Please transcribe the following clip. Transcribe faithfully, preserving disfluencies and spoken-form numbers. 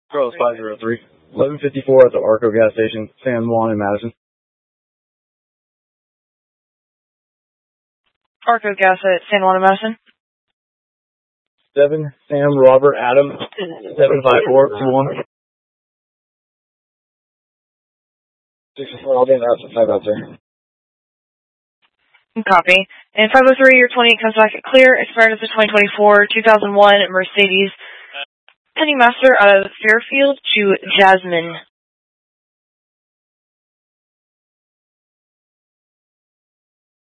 Girls five zero three. eleven fifty-four at the Arco gas station, San Juan and Madison. Arco gas at San Juan and Madison. seven Sam Robert Adam, seven five four two one. six four, I'll be in the house at five out there. Copy. And five oh three, your twenty-eight comes back clear. Expired as the twenty twenty-four two thousand one Mercedes Penny Master out of Fairfield to Jasmine.